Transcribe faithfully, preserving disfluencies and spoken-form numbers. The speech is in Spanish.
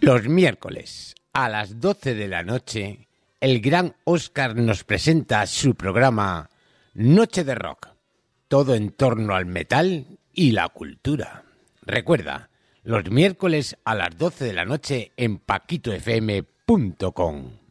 Los miércoles a las doce de la noche, el gran Óscar nos presenta su programa Noche de Rock, todo en torno al metal y la cultura. Recuerda, los miércoles a las doce de la noche en paquito f m punto com.